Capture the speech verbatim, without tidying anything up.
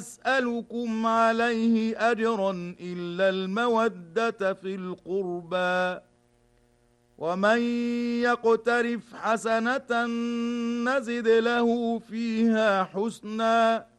أسألكم عليه أجرا إلا المودة في القربى ومن يقترف حسنة نزد له فيها حسنا